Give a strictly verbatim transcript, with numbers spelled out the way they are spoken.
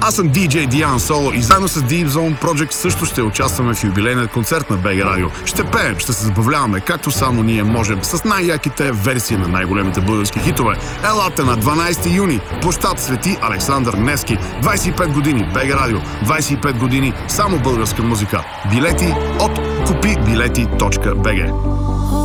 Аз съм диджей Диан Соло и заедно с Deep Zone Project също ще участваме в юбилейният концерт на БГ Радио. Ще пеем, ще се забавляваме, както само ние можем, с най-яките версии на най-големите български хитове. Елате на дванайсети юни, площад Свети Александър Невски. двайсет и пет години БГ Радио, двайсет и пет години само българска музика. Билети от купи билети точка би джи.